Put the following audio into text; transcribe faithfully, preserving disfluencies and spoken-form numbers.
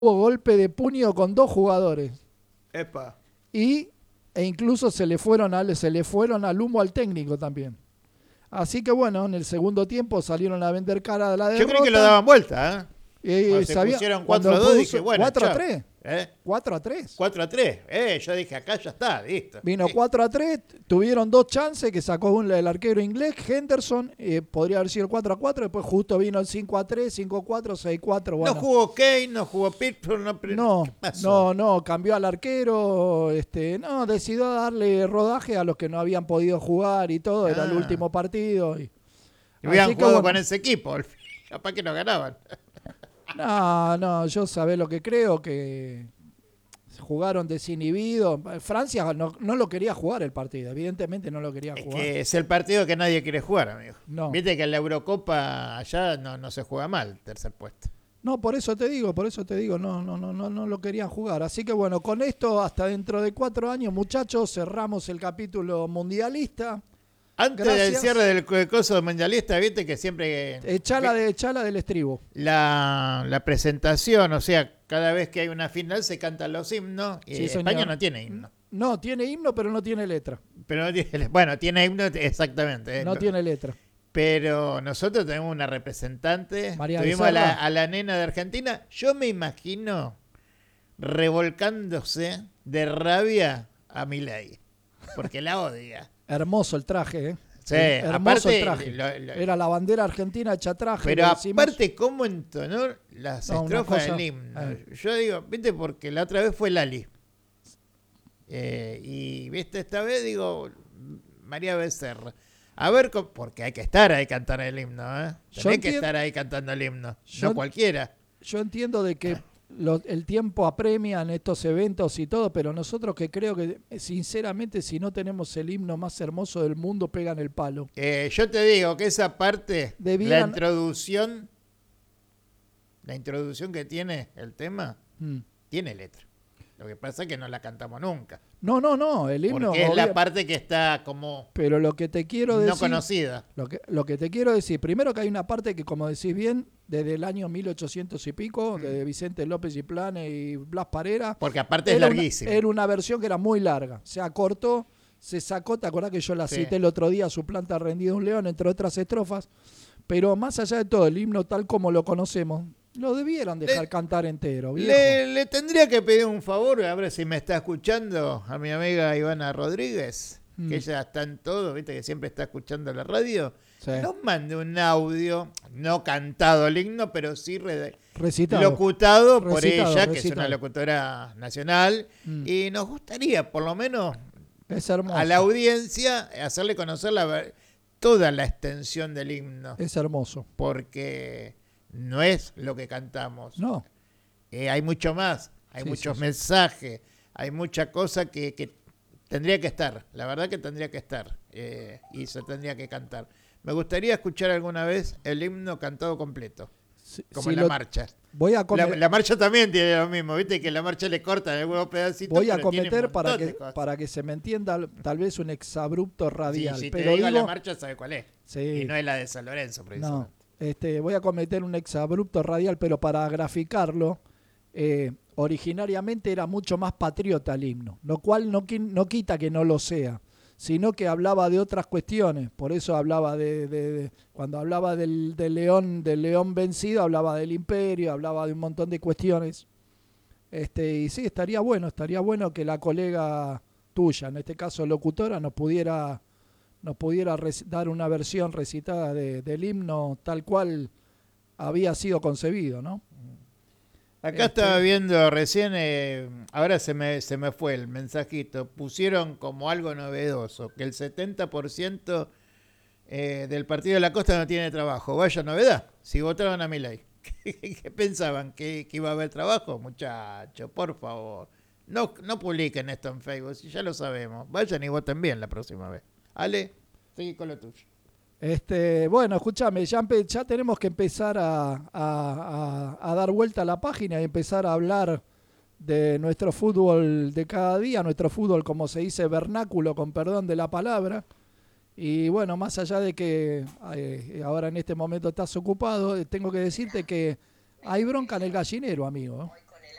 hubo golpe de puño con dos jugadores. Epa. Y, e incluso se le fueron al, se le fueron al humo al técnico también. Así que bueno, en el segundo tiempo salieron a vender cara de la derrota. Yo creí que lo daban vuelta, ¿eh? Eh, Cuando se sabía, pusieron cuando cuatro a dos, puso dije, bueno, cuatro a chao. tres. ¿Eh? cuatro a tres. cuatro a tres. Eh, yo dije, acá ya está, listo. Vino Sí. cuatro a tres, tuvieron dos chances que sacó un, el arquero inglés, Henderson, eh, podría haber sido el cuatro a cuatro, después justo vino el cinco a tres, cinco a cuatro, seis a cuatro. Bueno. No jugó Kane, no jugó Pittsburgh, no, No, ¿qué pasó? no, no, cambió al arquero, este, no, decidió darle rodaje a los que no habían podido jugar y todo, era el Ah. último partido. Y, Y hubieran así que jugado bueno. con ese equipo, capaz que no ganaban. No, no, yo sabés lo que creo, que jugaron desinhibidos. Francia no, no lo quería jugar el partido, evidentemente no lo quería Es jugar. que es el partido que nadie quiere jugar, amigo. No. Viste que en la Eurocopa allá no, no se juega mal, tercer puesto. No, por eso te digo, por eso te digo, no, no, no, no, no lo querían jugar. Así que bueno, con esto hasta dentro de cuatro años, muchachos, cerramos el capítulo mundialista. Antes Gracias. del cierre del co- coso mundialista, viste que siempre Echala, de, echala del estribo. la, la presentación, o sea, cada vez que hay una final se cantan los himnos. Y Sí, España señor. no tiene himno. No, tiene himno, pero no tiene letra. Pero no tiene, bueno, tiene himno exactamente. eh. No tiene letra. Pero nosotros tenemos una representante. María Tuvimos a la, Becerra. a la nena de Argentina. Yo me imagino revolcándose de rabia a Milei. Porque la odia. Hermoso el traje, ¿eh? Sí, Hermoso aparte, el traje. lo- lo- Era la bandera argentina hecha traje. pero le decimos. aparte, ¿cómo entonó las No, una estrofas cosa- del himno? eh. Yo digo, viste, porque la otra vez fue Lali. Eh, y viste, esta vez digo, María Becerra. A ver, cómo- porque hay que estar ahí cantando el himno, ¿eh? Yo Tenés que entien- estar ahí cantando el himno. Yo- No cualquiera. Yo entiendo de que lo- el tiempo apremia en estos eventos y todo, pero nosotros que creo que, sinceramente, si no tenemos el himno más hermoso del mundo, pegan el palo. Eh, yo te digo que esa parte, la Debieran- introducción, la introducción que tiene el tema, Mm. tiene letra. Lo que pasa es que no la cantamos nunca. No, no, no, el himno. Porque es la obvia- parte que está como Pero lo que te quiero no decir. conocida. Lo que, lo que te quiero decir, primero que hay una parte que, como decís bien, desde el año mil ochocientos y pico, Mm. de Vicente López y Plane y Blas Parera, Porque aparte es era una, larguísima. era una versión que era muy larga. Se acortó, se sacó, ¿te acordás que yo la Sí. cité el otro día, Su planta rendida un león, entre otras estrofas? Pero más allá de todo, el himno tal como lo conocemos, lo debieran dejar Le- cantar entero, viejo. Le, le tendría que pedir un favor, a ver si me está escuchando, a mi amiga Ivana Rodríguez, Mm. que ella está en todo, viste que siempre está escuchando la radio. Sí. Nos mande un audio, no cantado el himno, pero sí re- Recitado. locutado por Recitado, ella, que es recitado. una locutora nacional. Mm. Y nos gustaría, por lo menos, Es hermoso. a la audiencia, hacerle conocer la, ver- toda la extensión del himno. Es hermoso. Porque no es lo que cantamos. No. Eh, hay mucho más, hay Sí, muchos sí, sí. mensajes, hay mucha cosa que, que tendría que estar, la verdad que tendría que estar eh, y se tendría que cantar. Me gustaría escuchar alguna vez el himno cantado completo, Si- como si en la lo- marcha. Voy a La, comer. la marcha también tiene lo mismo, viste que la marcha le cortan algunos pedacitos. Voy a pero tiene un cometer para montón de que, cosas. para que se me entienda tal vez un exabrupto Sí, radial. si te pero digo digo, la marcha, sabe cuál es. sí, Y no es la de San Lorenzo, no, precisamente. este, voy a cometer un exabrupto radial, pero para graficarlo, eh, originariamente era mucho más patriota el himno, lo cual no, qui- no quita que no lo sea, sino que hablaba de otras cuestiones. Por eso hablaba de, de- de- cuando hablaba del, del león, del león vencido, hablaba del imperio, hablaba de un montón de cuestiones. Este, y sí, estaría bueno, estaría bueno que la colega tuya, en este caso locutora, nos pudiera, nos pudiera rec- dar una versión recitada de- del himno tal cual había sido concebido, ¿no? Acá Este- estaba viendo recién, eh, ahora se me, se me fue el mensajito, pusieron como algo novedoso, que el setenta por ciento eh, del Partido de la Costa no tiene trabajo. Vaya novedad, si votaron a Milei. ¿Qué, qué pensaban? ¿Que, que iba a haber trabajo? Muchachos, por favor, no, no publiquen esto en Facebook, si ya lo sabemos. Vayan y voten bien la próxima vez. Ale, seguí con lo tuyo. Este, bueno, escúchame, ya, empe- ya tenemos que empezar a, a- a- a dar vuelta a la página y empezar a hablar de nuestro fútbol de cada día, nuestro fútbol, como se dice, vernáculo, con perdón de la palabra. Y bueno, más allá de que eh, ahora en este momento estás ocupado, eh, tengo que decirte que hay bronca en el gallinero, amigo.